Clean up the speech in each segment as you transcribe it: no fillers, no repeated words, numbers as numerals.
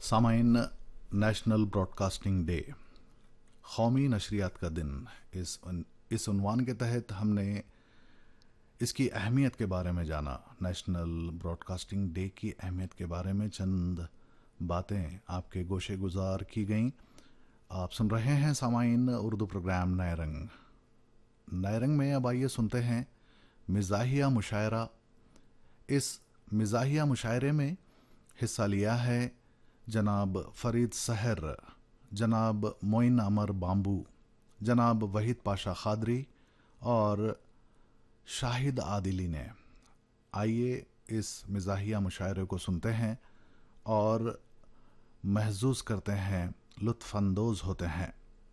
सामाइन national broadcasting day कौमी नशरियात का दिन, इस उन्वान के तहत हमने इसकी अहमियत के बारे में जाना। नेशनल ब्रॉडकास्टिंग डे की अहमियत के बारे में चंद बातें आपके गोशे गुजार की गईं। आप सुन रहे हैं सामाइन उर्दू प्रोग्राम नए रंग। नए रंग में अब आइए सुनते हैं मिज़ाहिया मुशायरा। इस मिज़ाहिया मुशायरे में हिस्सा लिया है जनाब फरीद सहर, जनाब मोइन अमर बाम्बू, जनाब वहीद पाशा खादरी और शाहिद आदिली ने। आइए इस मिज़ाहिया मुशायरे को सुनते हैं और महसूस करते हैं, लुत्फ़ अंदोज़ होते हैं।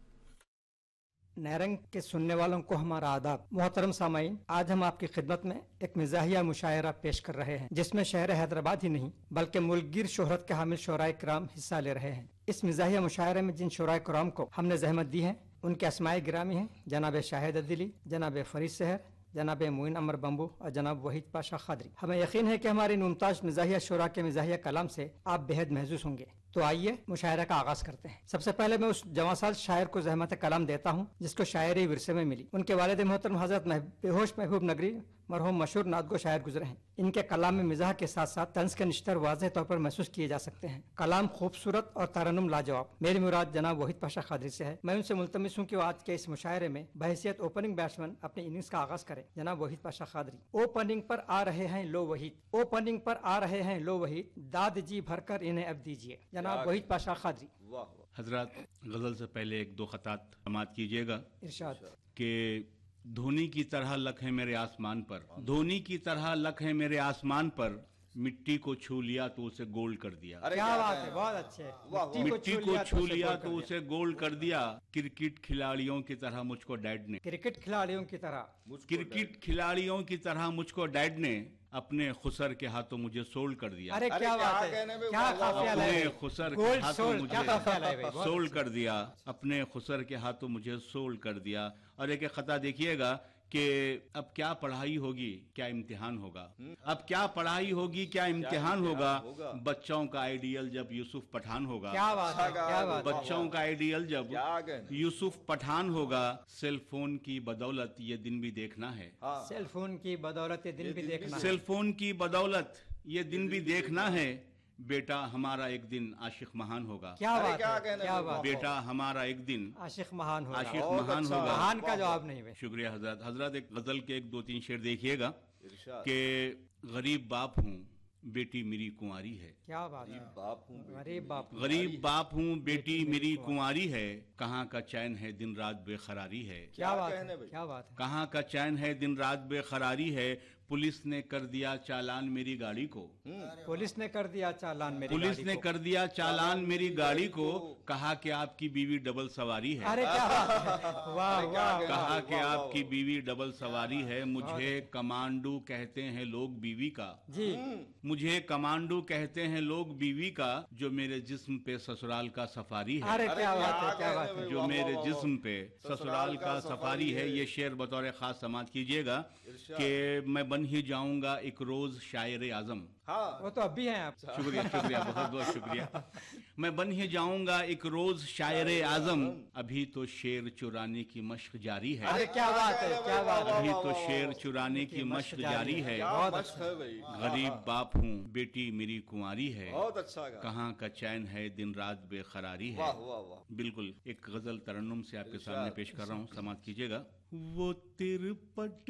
नैरंग के सुनने वालों को हमारा आदाब। मोहतरम सामाईन, आज हम आपकी खिदमत में एक मिज़ाहिया मुशायरा पेश कर रहे हैं जिसमें शहर हैदराबाद ही नहीं बल्कि मुल्कगीर शोहरत के हामिल शोराए किराम हिस्सा ले रहे हैं। इस मिज़ाहिया मुशायरे में जिन शोराए किराम को हमने जहमत दी है उनके अस्माए गिरामी हैं जनाब शाहिद अदिली, जनाब फरीद सहर, जनाब मोइन अमर बम्बू और जनाब वहीद पाशा खादरी। हमें यकीन है कि हमारे इन मुमताज मिज़ाहिया शोरा के मिज़ाहिया कलाम से आप बेहद महसूस होंगे। तो आइए मुशायरा का आगाज करते हैं। सबसे पहले मैं उस जवासाल शायर को ज़हमत कलाम देता हूँ जिसको शायरी विरसे में मिली। उनके वालिद मोहतरम हज़रत बेहोश महबूब नगरी मरहूम मशहूर नादगो शायर गुजरे हैं। इनके कलाम में मिजाह के साथ साथ तंज के निश्तर वाज़ेह तौर पर महसूस किए जा सकते हैं। कलाम खूबसूरत और तरन्नुम लाजवाब। मेरी मुराद जनाब वहीद पाशा खादरी से है। मैं उनसे मुल्तमिस हूँ कि वो आज के इस मुशायरे में बहैसियत ओपनिंग बैट्समैन अपनी इनिंग्स का आगाज करें। जनाब वहीद पाशा खादरी। ओपनिंग पर आ रहे हैं लो वहीद, ओपनिंग पर आ रहे हैं लो वहीद, दाद जी भरकर इन्हें अब दीजिए। जनाब वहीद पाशा खादरी। हजरत, गजल से पहले एक दो खतात समात कीजिएगा। इरशाद कि धोनी की तरह लख है मेरे आसमान पर, धोनी की तरह लख है मेरे आसमान पर, मिट्टी को छू लिया तो उसे गोल्ड कर दिया। क्या बात है, बहुत अच्छे। मिट्टी को छू लिया तो उसे गोल्ड कर दिया। क्रिकेट खिलाड़ियों की तरह मुझको डैड ने, क्रिकेट खिलाड़ियों की तरह, क्रिकेट खिलाड़ियों की तरह मुझको डैड ने अपने खुसर के हाथों मुझे सोल्ड कर दिया। अरे क्या बात है, क्या काफिया अपने है, खुसर के गोल्ड हाथों सोल्ड, क्या काफिया है भाई, मुझे बहुत सोल्ड कर दिया, अपने खुसर के हाथों मुझे सोल्ड कर दिया। और एक खता देखिएगा कि अब क्या पढ़ाई होगी, क्या इम्तिहान होगा, अब क्या पढ़ाई होगी, क्या इम्तिहान होगा, बच्चों का आइडियल जब यूसुफ पठान होगा। क्या बात है, क्या बात है। बच्चों का आइडियल जब यूसुफ पठान होगा। सेल फोन की बदौलत ये दिन भी देखना है, सेल फोन की बदौलत ये दिन भी देखना है, सेल फोन की बदौलत ये दिन भी देखना है। बेटा हमारा एक दिन आशिक महान होगा। क्या बात है, क्या बात है। बेटा हमारा एक दिन आशिक महान होगा, आशिक महान होगा। महान का जवाब नहीं है। शुक्रिया हजरत। हजरत एक गजल के एक दो तीन शेर देखिएगा कि गरीब बाप हूँ बेटी मेरी कुंवारी है, क्या बात है, गरीब बाप, गरीब बाप हूँ बेटी मेरी कुंवारी है, कहाँ का चैन है दिन रात बेखरारी है। क्या बात है, क्या बात है। कहाँ का चैन है दिन रात बेखरारी है। पुलिस ने कर दिया चालान मेरी गाड़ी को, पुलिस ने कर दिया चालान मेरी पुलिस गाड़ी ने को। कर दिया चालान मेरी गाड़ी को, कहा कि आपकी बीवी डबल सवारी है। अरे क्या बात है, वाह वाह। कहा कि आपकी बीवी डबल सवारी है। मुझे कमांडो कहते हैं लोग बीवी का, जी मुझे कमांडो कहते हैं लोग बीवी का, जो मेरे जिस्म पे ससुराल का सफारी है। अरे क्या बात है, क्या बात है। जो मेरे जिस्म पे ससुराल का सफारी है। ये शेर बतौर खास समात कीजिएगा कि मैं बन ही जाऊंगा एक रोज शायर आजम। वो तो अभी हैं आप। शुक्रिया शुक्रिया, बहुत बहुत शुक्रिया। मैं बन ही जाऊंगा एक रोज शायर आजम, अभी तो शेर चुराने की मश्क जारी है। अरे क्या बात है, क्या बात है। अभी तो शेर चुराने की मश्क जारी है। बहुत अच्छा। गरीब बाप हूँ बेटी मेरी कुंवारी है, बहुत अच्छा कहाँ का चैन है दिन रात बेखरारी है। बिल्कुल एक गजल तरन्नुम से आपके सामने पेश कर रहा हूँ, समात कीजिएगा। वो तिरपट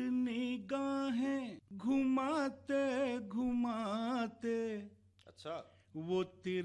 निगाहें घुमाते घुमाते, अच्छा वो